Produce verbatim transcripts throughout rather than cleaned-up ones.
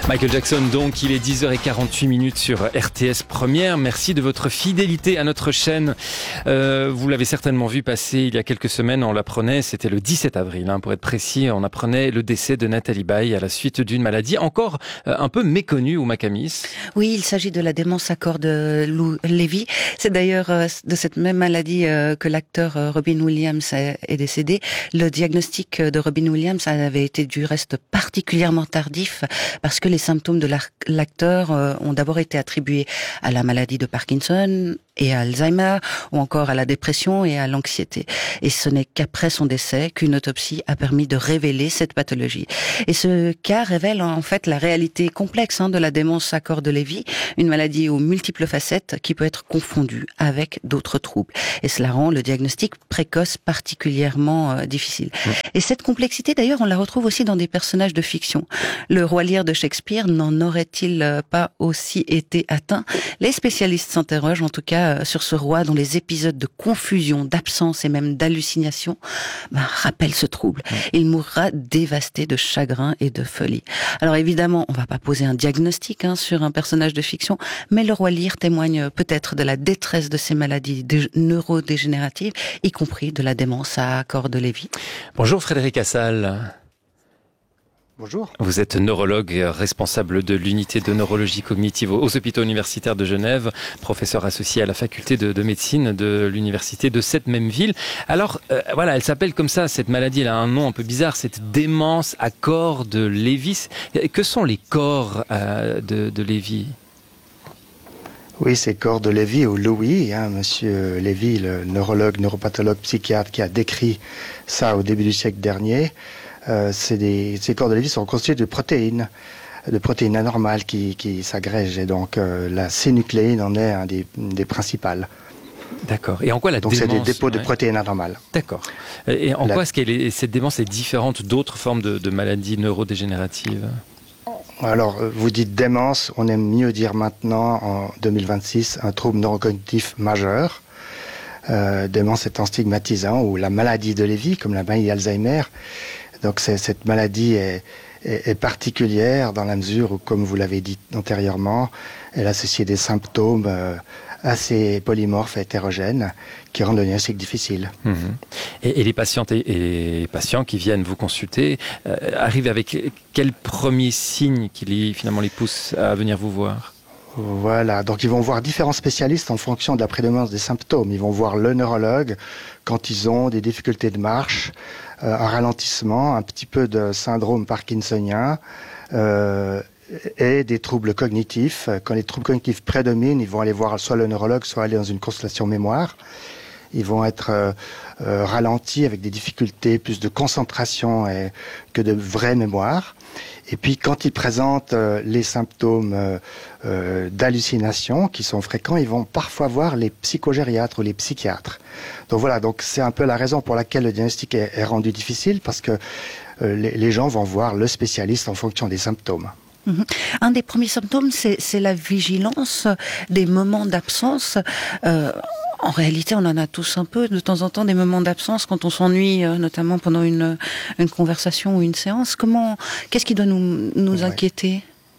Michael Jackson, donc, il est dix heures quarante-huit minutes sur R T S Première. Merci de votre fidélité à notre chaîne. Euh, vous l'avez certainement vu passer il y a quelques semaines, on l'apprenait, c'était le dix-sept avril, hein, pour être précis, on apprenait le décès de Nathalie Baye à la suite d'une maladie encore euh, un peu méconnue au Macamis. Oui, il s'agit de la démence à corps de Lou Levy. C'est d'ailleurs euh, de cette même maladie euh, que l'acteur euh, Robin Williams est, est décédé. Le diagnostic de Robin Williams avait été du reste particulièrement tardif parce que les symptômes de l'acteur euh, ont d'abord été attribués à la maladie de Parkinson et à Alzheimer, ou encore à la dépression et à l'anxiété. Et ce n'est qu'après son décès qu'une autopsie a permis de révéler cette pathologie. Et ce cas révèle en fait la réalité complexe hein, de la démence à corps de Levy, une maladie aux multiples facettes qui peut être confondue avec d'autres troubles. Et cela rend le diagnostic précoce particulièrement euh, difficile. Mmh. Et cette complexité, d'ailleurs, on la retrouve aussi dans des personnages de fiction. Le roi Lear de Shakespeare n'en aurait-il pas aussi été atteint? Les spécialistes s'interrogent en tout cas sur ce roi dont les épisodes de confusion, d'absence et même d'hallucination ben, rappellent ce trouble. Il mourra dévasté de chagrin et de folie. Alors évidemment, on va pas poser un diagnostic hein, sur un personnage de fiction, mais le roi Lear témoigne peut-être de la détresse de ces maladies neurodégénératives, y compris de la démence à corps de Levy. Bonjour Frédéric Assal. Bonjour. Vous êtes neurologue responsable de l'unité de neurologie cognitive aux hôpitaux universitaires de Genève, professeur associé à la faculté de, de médecine de l'université de cette même ville. Alors, euh, voilà, elle s'appelle comme ça, cette maladie, elle a un nom un peu bizarre, cette démence à corps de Levy. Que sont les corps euh, de, de Levy ? Oui, c'est corps de Levy ou Louis, hein, monsieur Levy, le neurologue, neuropathologue, psychiatre qui a décrit ça au début du siècle dernier. Euh, c'est des, ces corps de Levy sont constitués de protéines, de protéines anormales qui, qui s'agrègent. Et donc, euh, la C-nucléine en est un des, des principales. D'accord. Et en quoi la donc, démence... Donc, c'est des dépôts ouais. de protéines anormales. D'accord. Et en la... quoi est-ce que est, cette démence est différente d'autres formes de, de maladies neurodégénératives ? Alors, vous dites démence, on aime mieux dire maintenant, en deux mille vingt-six, un trouble neurocognitif majeur. Euh, démence étant stigmatisant, ou la maladie de Levy, comme la maladie d'Alzheimer. Donc c'est, cette maladie est, est, est particulière dans la mesure où, comme vous l'avez dit antérieurement, elle associe des symptômes euh, assez polymorphes et hétérogènes qui rendent le diagnostic difficile. Mmh. Et, et les patientes et, et les patients qui viennent vous consulter euh, arrivent avec quels premiers signes qui les, finalement les poussent à venir vous voir ? Voilà, donc ils vont voir différents spécialistes en fonction de la prédominance des symptômes. Ils vont voir le neurologue quand ils ont des difficultés de marche, euh, un ralentissement, un petit peu de syndrome parkinsonien euh, et des troubles cognitifs. Quand les troubles cognitifs prédominent, ils vont aller voir soit le neurologue, soit aller dans une consultation mémoire. Ils vont être euh, euh, ralentis avec des difficultés plus de concentration et, que de vraie mémoire. Et puis quand ils présentent euh, les symptômes euh, euh, d'hallucination qui sont fréquents, ils vont parfois voir les psychogériatres ou les psychiatres. Donc voilà, donc c'est un peu la raison pour laquelle le diagnostic est, est rendu difficile, parce que euh, les, les gens vont voir le spécialiste en fonction des symptômes. Mmh. Un des premiers symptômes, c'est, c'est la vigilance, des moments d'absence. Euh, en réalité, on en a tous un peu, de temps en temps, des moments d'absence quand on s'ennuie, euh, notamment pendant une, une conversation ou une séance. Comment, qu'est-ce qui doit nous, nous ouais. inquiéter ?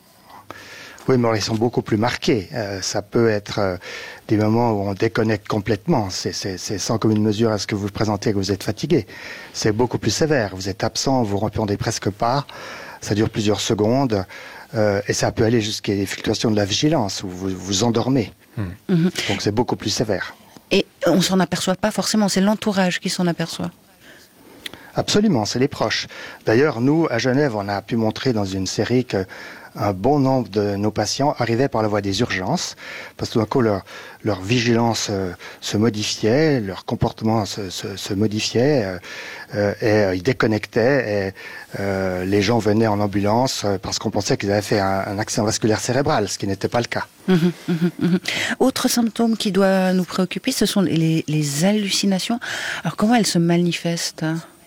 Oui, mais ils sont beaucoup plus marqués. Euh, ça peut être euh, des moments où on déconnecte complètement. C'est, c'est, c'est sans commune mesure à ce que vous présentez que vous êtes fatigué. C'est beaucoup plus sévère. Vous êtes absent, vous répondez presque pas. Ça dure plusieurs secondes. Euh, et ça peut aller jusqu'à des fluctuations de la vigilance, où vous vous endormez. Mmh. Donc c'est beaucoup plus sévère. Et on s'en aperçoit pas forcément, c'est l'entourage qui s'en aperçoit. Absolument, c'est les proches. D'ailleurs, nous, à Genève, on a pu montrer dans une série que un bon nombre de nos patients arrivaient par la voie des urgences, parce que tout d'un coup, leur, leur vigilance euh, se modifiait, leur comportement se, se, se modifiait, euh, euh, et euh, ils déconnectaient, et euh, les gens venaient en ambulance euh, parce qu'on pensait qu'ils avaient fait un, un accident vasculaire cérébral, ce qui n'était pas le cas. Mmh, mmh, mmh. Autre symptôme qui doit nous préoccuper, ce sont les, les hallucinations. Alors comment elles se manifestent ?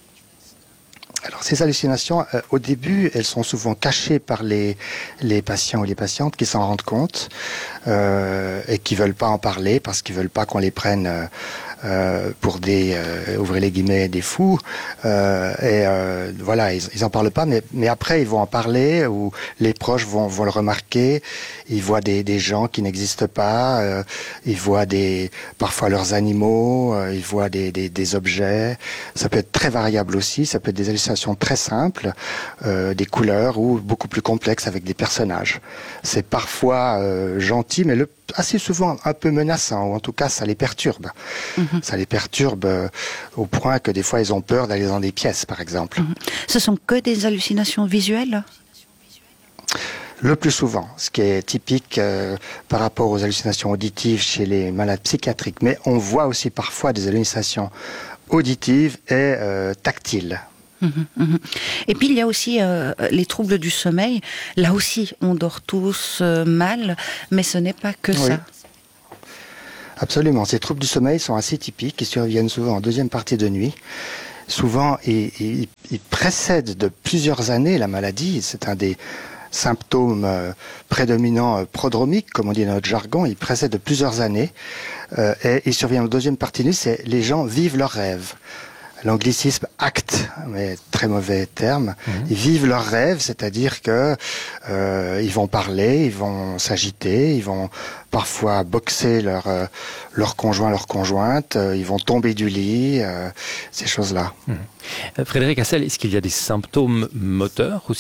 Alors ces hallucinations, euh, au début, elles sont souvent cachées par les les patients ou les patientes qui s'en rendent compte euh, et qui veulent pas en parler parce qu'ils veulent pas qu'on les prenne euh, euh, pour des, euh, ouvrez les guillemets, des fous. Euh, et euh, voilà, ils, ils en parlent pas, mais, mais après ils vont en parler, ou les proches vont, vont le remarquer. Ils voient des, des gens qui n'existent pas, euh, ils voient des, parfois leurs animaux, euh, ils voient des, des, des objets. Ça peut être très variable aussi, ça peut être des hallucinations très simples, euh, des couleurs, ou beaucoup plus complexes avec des personnages. C'est parfois euh, gentil, mais le, assez souvent un peu menaçant, ou en tout cas ça les perturbe. Mm-hmm. Ça les perturbe euh, au point que des fois ils ont peur d'aller dans des pièces, par exemple. Mm-hmm. Ce sont que des hallucinations visuelles ? Le plus souvent, ce qui est typique euh, par rapport aux hallucinations auditives chez les malades psychiatriques. Mais on voit aussi parfois des hallucinations auditives et euh, tactiles. Mmh, mmh. Et puis il y a aussi euh, les troubles du sommeil. Là aussi, on dort tous euh, mal, mais ce n'est pas que oui. ça. Absolument. Ces troubles du sommeil sont assez typiques. Ils surviennent souvent en deuxième partie de nuit. Souvent, ils, ils, ils précèdent de plusieurs années la maladie. C'est un des symptômes euh, prédominants euh, prodromiques, comme on dit dans notre jargon. Ils précèdent de plusieurs années. Euh, et ils surviennent en deuxième partie de nuit. C'est les gens vivent leurs rêves. L'anglicisme acte, mais très mauvais terme. Mmh. Ils vivent leurs rêves, c'est-à-dire que euh, ils vont parler, ils vont s'agiter, ils vont parfois boxer leur euh, leur conjoint, leur conjointe, euh, ils vont tomber du lit, euh, ces choses-là. Mmh. Frédéric Hassel, est-ce qu'il y a des symptômes moteurs aussi ?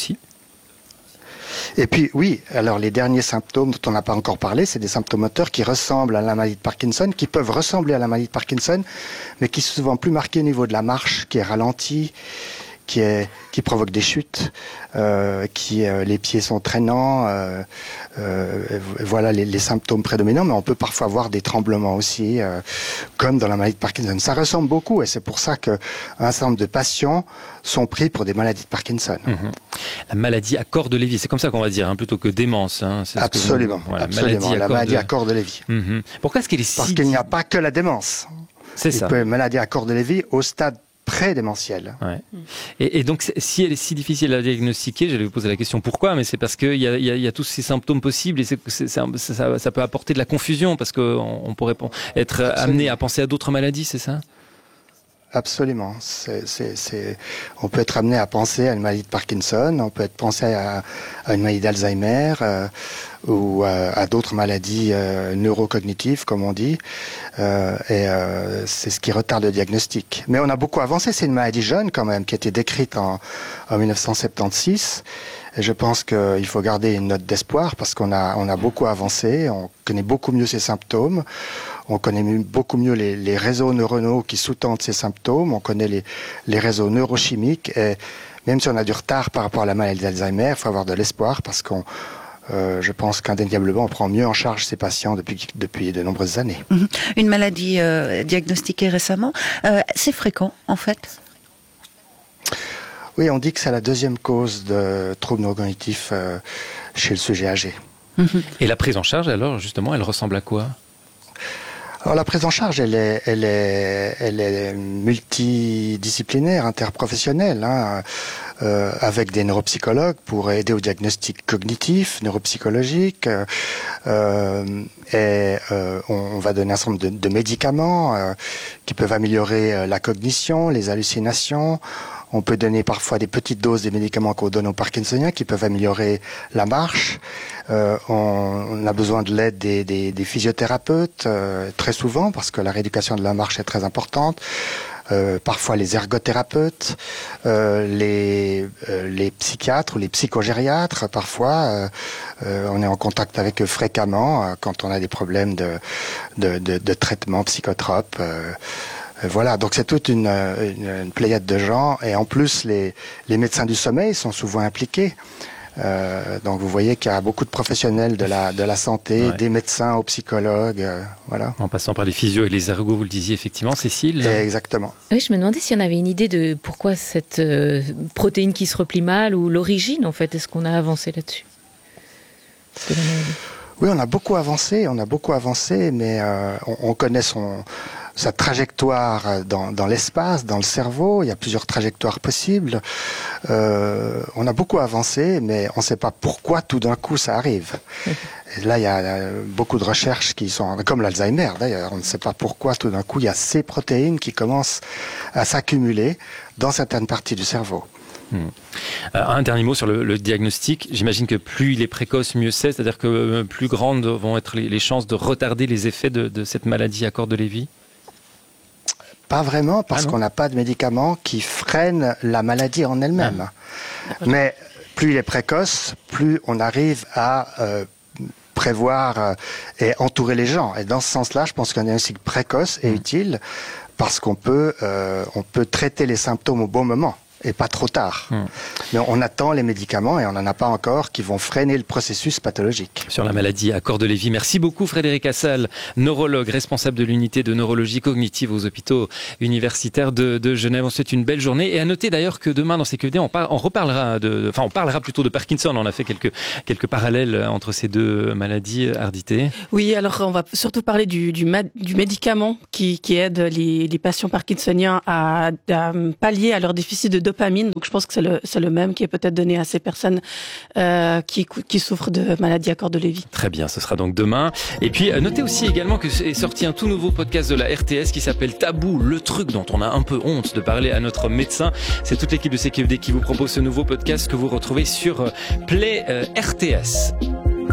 Et puis oui, alors les derniers symptômes dont on n'a pas encore parlé, c'est des symptômes moteurs qui ressemblent à la maladie de Parkinson, qui peuvent ressembler à la maladie de Parkinson, mais qui sont souvent plus marqués au niveau de la marche, qui est ralentie, qui est qui provoque des chutes, euh, qui euh, les pieds sont traînants, euh, euh, voilà les, les symptômes prédominants. Mais on peut parfois voir des tremblements aussi, euh, comme dans la maladie de Parkinson. Ça ressemble beaucoup, et c'est pour ça que un certain nombre de patients sont pris pour des maladies de Parkinson. Mmh. La maladie à corps de Lévy, c'est comme ça qu'on va dire, hein, plutôt que démence. Hein, c'est absolument, vous... voilà, absolument. Maladie la maladie de... à corps de Lévy. Mmh. Pourquoi est-ce qu'elle est si... Parce qu'il n'y a pas que la démence. C'est ça. Il peut y avoir maladie à corps de Lévy au stade pré-démentiel. Ouais. Et, et donc, si elle est si difficile à diagnostiquer, j'allais vous poser la question pourquoi, mais c'est parce qu'il y a, y, a, y a tous ces symptômes possibles et c'est, c'est, c'est, ça, ça peut apporter de la confusion parce qu'on on pourrait être Absolument. amené à penser à d'autres maladies, c'est ça ? Absolument. C'est, c'est, c'est... On peut être amené à penser à une maladie de Parkinson, on peut être pensé à, à une maladie d'Alzheimer euh, ou à, à d'autres maladies euh, neurocognitives, comme on dit. Euh, et euh, c'est ce qui retarde le diagnostic. Mais on a beaucoup avancé. C'est une maladie jeune quand même, qui a été décrite en, en dix-neuf cent soixante-seize. Et je pense qu'il faut garder une note d'espoir parce qu'on a, on a beaucoup avancé, on connaît beaucoup mieux ces symptômes, on connaît beaucoup mieux les, les réseaux neuronaux qui sous-tendent ces symptômes, on connaît les, les réseaux neurochimiques. Et même si on a du retard par rapport à la maladie d'Alzheimer, il faut avoir de l'espoir parce qu'on, euh, je pense qu'indéniablement, on prend mieux en charge ces patients depuis, depuis de nombreuses années. Mmh. Une maladie euh, diagnostiquée récemment, euh, c'est fréquent en fait ? Oui, on dit que c'est la deuxième cause de troubles neurocognitifs euh, chez le sujet âgé. Et la prise en charge, alors, justement, elle ressemble à quoi ? Alors la prise en charge, elle est, elle est, elle est multidisciplinaire, interprofessionnelle, hein, euh, avec des neuropsychologues pour aider au diagnostic cognitif, neuropsychologique, euh, et euh, on, on va donner un certain nombre de, de médicaments euh, qui peuvent améliorer euh, la cognition, les hallucinations. On peut donner parfois des petites doses des médicaments qu'on donne aux Parkinsoniens qui peuvent améliorer la marche. Euh, on, on a besoin de l'aide des, des, des physiothérapeutes euh, très souvent parce que la rééducation de la marche est très importante. Euh, parfois les ergothérapeutes, euh, les, euh, les psychiatres ou les psychogériatres. Parfois, euh, euh, on est en contact avec eux fréquemment euh, quand on a des problèmes de, de, de, de traitement psychotrope. Euh, Voilà, donc c'est toute une, une, une pléiade de gens, et en plus les, les médecins du sommeil sont souvent impliqués. Euh, donc vous voyez qu'il y a beaucoup de professionnels de la, de la santé, ouais. Des médecins aux psychologues, euh, voilà. En passant par les physios et les ergots, vous le disiez effectivement, Cécile. Et exactement. Oui, je me demandais si on avait une idée de pourquoi cette euh, protéine qui se replie mal, ou l'origine en fait, est-ce qu'on a avancé là-dessus ? Oui, on a beaucoup avancé, on a beaucoup avancé, mais euh, on, on connaît son... sa trajectoire dans, dans l'espace, dans le cerveau. Il y a plusieurs trajectoires possibles. Euh, on a beaucoup avancé, mais on ne sait pas pourquoi tout d'un coup ça arrive. Et là, il y a beaucoup de recherches qui sont, comme l'Alzheimer d'ailleurs, on ne sait pas pourquoi tout d'un coup il y a ces protéines qui commencent à s'accumuler dans certaines parties du cerveau. Hmm. Euh, un dernier mot sur le, le diagnostic. J'imagine que plus il est précoce, mieux c'est. C'est-à-dire que plus grandes vont être les, les chances de retarder les effets de, de cette maladie à corps de Lévy. Pas vraiment, parce ah qu'on n'a pas de médicaments qui freinent la maladie en elle-même. Ah. Mais plus il est précoce, plus on arrive à euh, prévoir euh, et entourer les gens. Et dans ce sens-là, je pense qu'un diagnostic précoce est mmh. utile parce qu'on peut, euh, on peut traiter les symptômes au bon moment. Et pas trop tard. Hum. Mais on attend les médicaments et on n'en a pas encore qui vont freiner le processus pathologique. Sur la maladie à corps de Lévy. Merci beaucoup Frédéric Assal, neurologue, responsable de l'unité de neurologie cognitive aux hôpitaux universitaires de, de Genève. On souhaite une belle journée. Et à noter d'ailleurs que demain dans C Q V D, on, par, on reparlera de, enfin on parlera plutôt de Parkinson. On a fait quelques, quelques parallèles entre ces deux maladies, Ardité. Oui, alors on va surtout parler du, du, du médicament qui, qui aide les, les patients parkinsoniens à, à pallier à leur déficit de dopamine. Donc je pense que c'est le, c'est le même qui est peut-être donné à ces personnes euh, qui, qui souffrent de maladie à corps de Lévy. Très bien, ce sera donc demain. Et puis notez aussi également que est sorti un tout nouveau podcast de la R T S qui s'appelle Tabou, le truc dont on a un peu honte de parler à notre médecin. C'est toute l'équipe de C Q F D qui vous propose ce nouveau podcast que vous retrouvez sur Play euh, R T S.